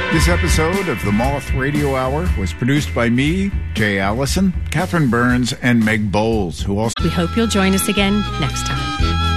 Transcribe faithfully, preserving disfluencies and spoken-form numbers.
This episode of the Moth Radio Hour was produced by me, Jay Allison, Catherine Burns, and Meg Bowles, who also... We hope you'll join us again next time.